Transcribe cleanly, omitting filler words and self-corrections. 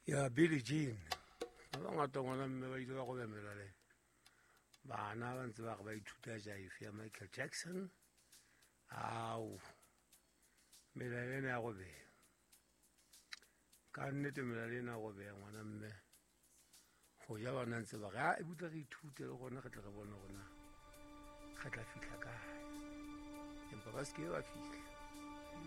ya Billie Jean ba ngata ngwana mme ba ile ba go bemela le bana ba ntse ba ba ithuta jive ya Michael Jackson au melalena ya go be ka nnete melalena ya go be ngwana mme go ja bana ntse ba ga e butla re ithute le gona ge tle re bone gona ga tla fitla kae empa ba se ke ba fitla